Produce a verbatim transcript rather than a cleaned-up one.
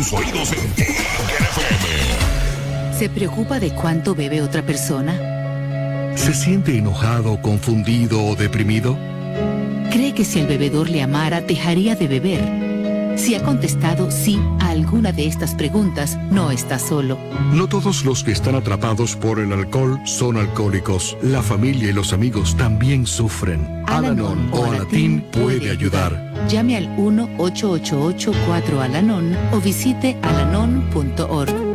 sus oídos en Tiger F M. ¿Se preocupa de cuánto bebe otra persona? ¿Se siente enojado, confundido o deprimido? ¿Cree que si el bebedor le amara, dejaría de beber? Si ha contestado sí a alguna de estas preguntas, no está solo. No todos los que están atrapados por el alcohol son alcohólicos. La familia y los amigos también sufren. Al-Anon o Alatín puede ayudar. Llame al uno ocho ocho ocho cuatro Al-Anon o visite alanon punto org.